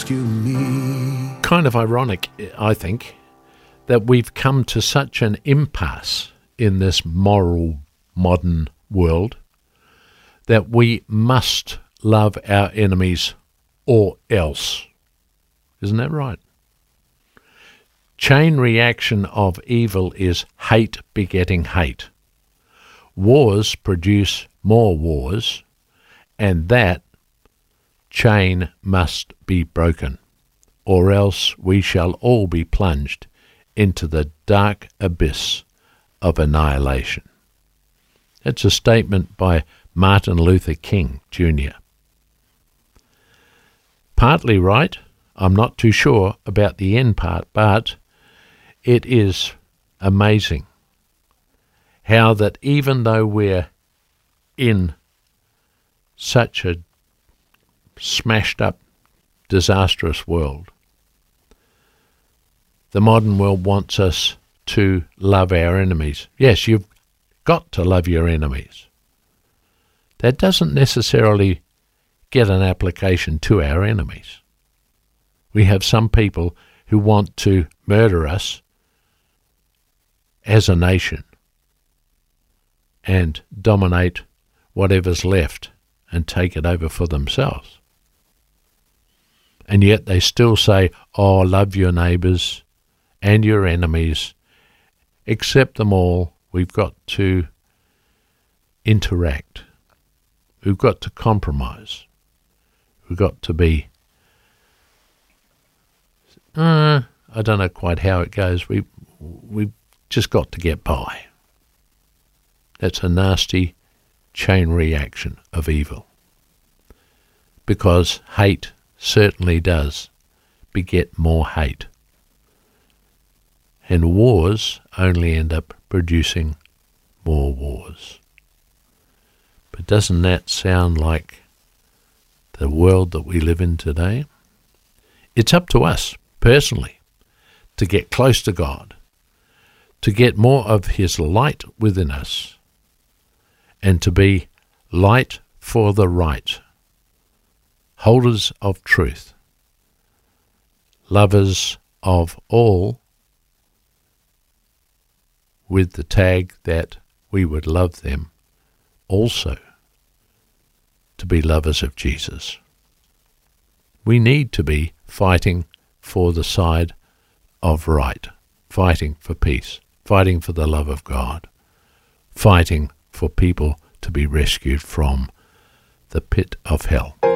rescue me. Kind of ironic, I think, that we've come to such an impasse in this moral modern world that we must love our enemies or else. Isn't that right? Chain reaction of evil is hate begetting hate. Wars produce more wars, and that chain must be broken, or else we shall all be plunged into the dark abyss of annihilation. It's a statement by Martin Luther King, Jr. Partly right. I'm not too sure about the end part, but it is amazing how that even though we're in such a smashed up, disastrous world, the modern world wants us to love our enemies. Yes, you've got to love your enemies. That doesn't necessarily get an application to our enemies. We have some people who want to murder us as a nation and dominate whatever's left and take it over for themselves. And yet they still say, oh, love your neighbours and your enemies, accept them all. We've got to interact. We've got to compromise. We've got to be, I don't know quite how it goes. We've just got to get by. That's a nasty chain reaction of evil. Because hate certainly does beget more hate. And wars only end up producing more wars. But doesn't that sound like the world that we live in today? It's up to us, personally, to get close to God, to get more of His light within us, and to be light for the right, holders of truth, lovers of all, with the tag that we would love them also to be lovers of Jesus. We need to be fighting for the side of right, fighting for peace, fighting for the love of God, fighting for people to be rescued from the pit of hell.